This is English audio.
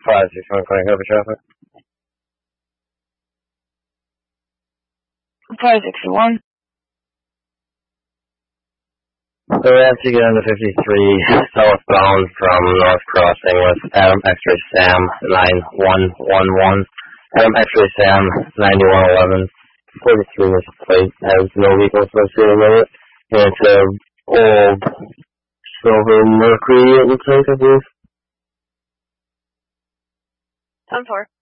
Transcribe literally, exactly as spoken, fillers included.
five six one, calling over traffic. five sixty-one. So we have to get on the fifty-three southbound from North Crossing with Adam X-Ray Sam nine one one one. Adam X-Ray Sam ninety-one eleven. forty-three is a plate, has no vehicle associated with it. And it's a old silver Mercury, it looks like, I believe. ten four.